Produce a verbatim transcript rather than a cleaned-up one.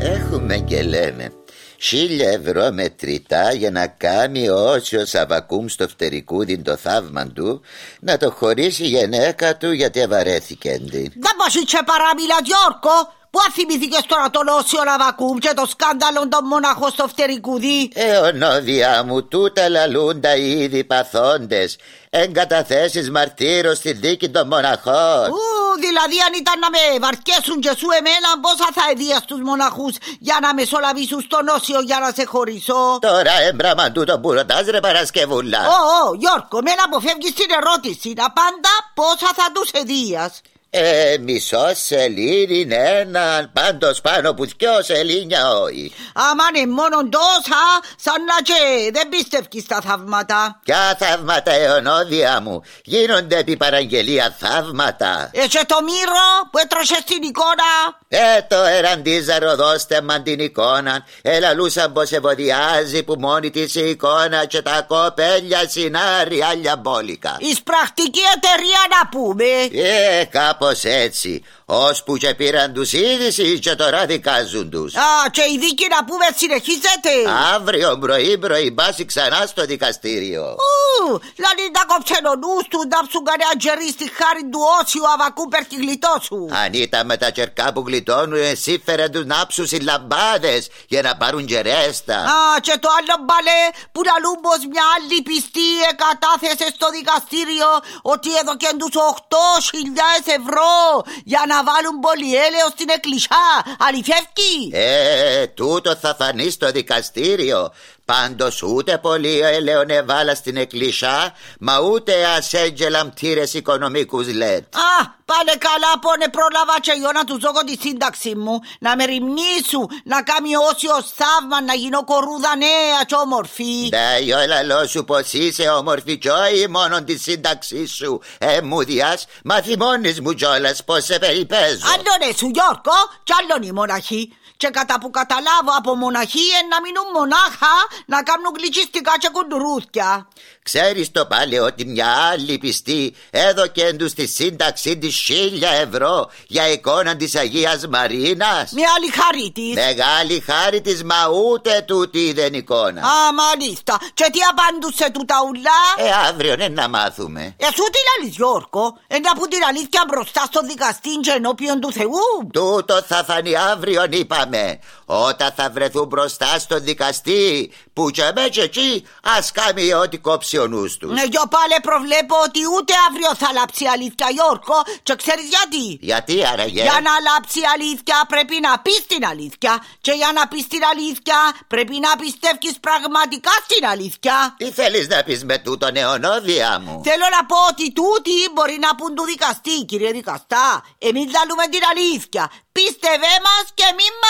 Έχουμε και λέμε χίλια ευρώ μετρητά για να κάνει όσιο Σαββακούμ στο φτερικούδιν το θαύμα του, να το χωρίσει η γενέκα του γιατί βαρέθηκε. Δεν μας είχε παραμίλα, Γιώργο. Πού θυμηθήκες τώρα τον Όσιο Σαββακούμ και το σκάνδαλο των μοναχών στο φτερικούδι? Ε, ονόβια μου, τούτα λαλούντα οι ήδη παθόντες. Εγκαταθέσεις μαρτύρων στη δίκη των μοναχών. Ου, δηλαδή αν ήταν να με βαρκέσουν και σου εμένα, πόσα θα εδία στους μοναχούς για να μεσολαβήσουν στον Όσιο για να σε χωρίσω? Τώρα έμπραμα τούτο που ρωτάς ρε Παρασκευούλα. Ω, ω, Γιώργο, μένα αποφεύγεις την ερώτηση. Απάντα πόσα θα τους εδίας. Ε, μισό σελήνη έναν, πάντως πάνω που δυο σελήνια όχι. Άμα είναι μόνο τόσα, σαν να και δεν πιστεύεις στα θαύματα. Ποια θαύματα, αιωνόδια μου? Γίνονται επί παραγγελία θαύματα. Ε, και το μύρο που έτρωσε στην εικόνα. Ε, το εραντίζαρο δώστε μαν την εικόνα. Ελαλούσαν πως ευωδιάζει που μόνη της η εικόνα και τα κοπέλια συνάρει άλλα μπόλικα. Εις πρακτική εταιρεία να πούμε. Ε, κάπως έτσι. Ώσπου και πήραν τους είδηση και τώρα δικάζουν τους. Α, και η δίκη να πούμε συνεχίζεται. Αύριο πρωί πρωί μπάσει ξανά στο δικαστήριο. Ου, δηλαδή να κόψεν ο νους του να ψουν κανένα τζερί στη χάρη του Όσιου Αβακού περ' γλιτώσου. Αν ήταν με τα τσερκά που γλιτώνουν, εσύ φέρε τους να ψουν οι λαμπάδες για να πάρουν τζερέστα. Α, και το άλλο μπαλέ που λαλούν πως μια άλλη πιστή εκατάθεσε στο δικαστήριο ότι έδωκεν τους οκτώ χιλιάδες ευρώ για να βάλουν πολυέλαιο στην εκκλησιά. Αληθεύκει? Ε, τούτο θα φανεί στο δικαστήριο. Πάντως ούτε πολύ έλεον εβάλα στην εκκλησιά, μα ούτε ασέγγελαν πτήρες οικονομικούς λέτ. Α, πάνε καλά πόνε πρόλαβα και εγώ να τους δώκω τη σύνταξη μου. Να με ρημνήσου, να κάνει όσιος θαύμα, να γίνω κορούδα νέα και όμορφη. Ναι, ο λαλό σου πως είσαι όμορφη κι όχι μόνο τη σύνταξή σου. Ε, μου διάς, μα θυμώνεις μου κιόλας πως σε περιπέζω. Άλλον σου Γιώργο, κι άλλον η μοναχή. Και κατά που καταλάβω από μοναχή να μείνουν μονάχα, να κάνουν γλυκιστικά και κουντουρούθια. Ξέρεις το πάλι ότι μια άλλη πιστή έδωκε τους στη σύνταξή της χίλια ευρώ για εικόνα της Αγίας Μαρίνας. Μια άλλη χάρη της. Μεγάλη χάρη της, μα ούτε τούτη δεν εικόνα. Α, μάλιστα. Και τι απάντουσε τούτα ουλά? Ε, αύριο ναι να μάθουμε. Εσού τι λαλείς Γιώργο? Ένα που την αλήθεια μπροστά στο δικαστή και ενώπιον του Θεού. Τούτο θα φανεί αύριο είπαμε. Όταν θα βρεθούν μπροστά στο δικαστή, που και με και εκεί ας κάνει ό,τι κόψει ο νους τους. Ναι, yo πάλι προβλέπω ότι ούτε αύριο θα λάψει αλήθεια Γιώργο. Και ξέρεις γιατί? Γιατί άραγε? Για να λάψει αλήθεια πρέπει να πεις την αλήθεια. Και για να πεις την αλήθεια πρέπει να πιστεύεις πραγματικά στην αλήθεια. Τι θέλεις να πεις με τούτο, αιωνόδια μου? Θέλω να πω ότι τούτοι μπορεί να πούν του δικαστή. Κύριε δικαστά, εμείς λαλούμε την αλήθεια. Πίστευέ μας και μην μας